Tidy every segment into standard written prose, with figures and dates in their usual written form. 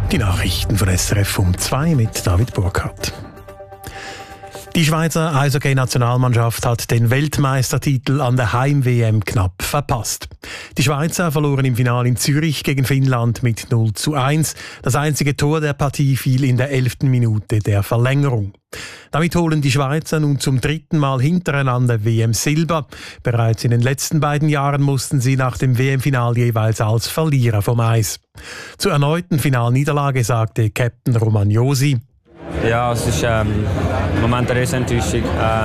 Die Nachrichten von SRF um 2 mit David Burkhardt. Die Schweizer Eishockey-Nationalmannschaft hat den Weltmeistertitel an der Heim-WM knapp verpasst. Die Schweizer verloren im Finale in Zürich gegen Finnland mit 0:1. Das einzige Tor der Partie fiel in der 11. Minute der Verlängerung. Damit holen die Schweizer nun zum 3. Mal hintereinander WM-Silber. Bereits in den letzten beiden Jahren mussten sie nach dem WM-Final jeweils als Verlierer vom Eis. Zur erneuten Finalniederlage sagte Captain Romagnosi: Ja, es ist im Moment eine Riesenenttäuschung.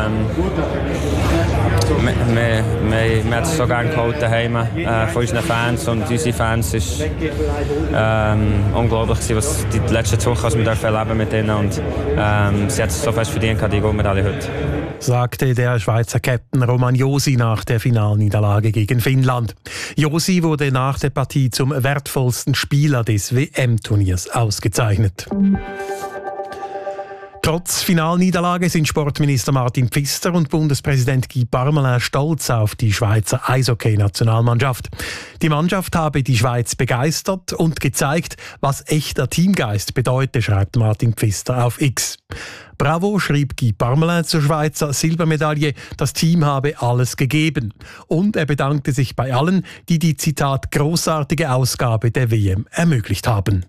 Wir haben es so gerne geholt daheim von unseren Fans, und unsere Fans ist unglaublich gewesen, was die letzten 2 Wochen wir erleben mit ihnen, und sie hat es so fest verdient, die Goldmedaille heute. Sagte der Schweizer Captain Romagnosi nach der Finalniederlage gegen Finnland. Josi wurde nach der Partie zum wertvollsten Spieler des WM-Turniers ausgezeichnet. Trotz Finalniederlage sind Sportminister Martin Pfister und Bundespräsident Guy Parmelin stolz auf die Schweizer Eishockey-Nationalmannschaft. Die Mannschaft habe die Schweiz begeistert und gezeigt, was echter Teamgeist bedeutet, schreibt Martin Pfister auf X. Bravo, schrieb Guy Parmelin zur Schweizer Silbermedaille, das Team habe alles gegeben. Und er bedankte sich bei allen, die die, Zitat, großartige Ausgabe der WM ermöglicht haben.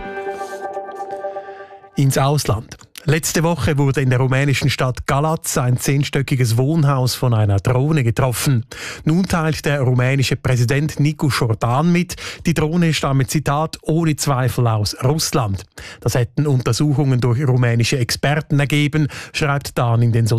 Ins Ausland. Letzte Woche wurde in der rumänischen Stadt Galați ein 10-stöckiges Wohnhaus von einer Drohne getroffen. Nun teilt der rumänische Präsident Nicu Șordan mit, die Drohne stamme, Zitat, ohne Zweifel aus Russland. Das hätten Untersuchungen durch rumänische Experten ergeben, schreibt Dan in den